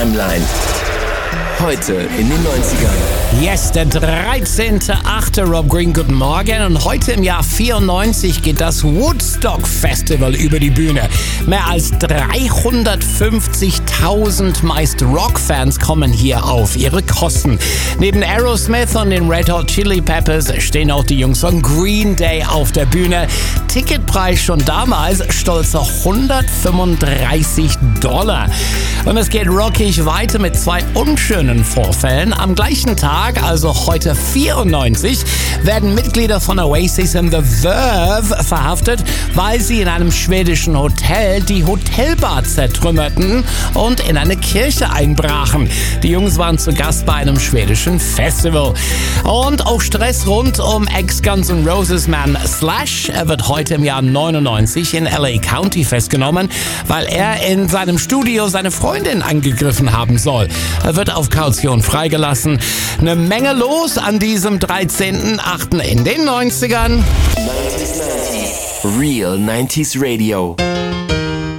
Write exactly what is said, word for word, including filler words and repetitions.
Timeline. Heute in den neunzigern. Yes, der dreizehnter achte Rob Green, guten Morgen. Und heute im Jahr vierundneunzig geht das Woodstock Festival über die Bühne. Mehr als dreihundertfünfzigtausend meist Rockfans kommen hier auf ihre Kosten. Neben Aerosmith und den Red Hot Chili Peppers stehen auch die Jungs von Green Day auf der Bühne. Ticketpreis schon damals stolze hundertfünfunddreißig Dollar. Und es geht rockig weiter mit zwei unschönen Vorfällen. Am gleichen Tag, also heute vierundneunzig, werden Mitglieder von Oasis und The Verve verhaftet, weil sie in einem schwedischen Hotel die Hotelbar zertrümmerten und in eine Kirche einbrachen. Die Jungs waren zu Gast bei einem schwedischen Festival. Und auch Stress rund um Ex-Guns N' Roses Man Slash. Er wird heute im Jahr neunundneunzig in L A County festgenommen, weil er in seinem Studio seine Freundin angegriffen haben soll. Er wird auf Kaution freigelassen. Eine Menge los an diesem dreizehnten achten in den neunzigern. Real nineties Radio.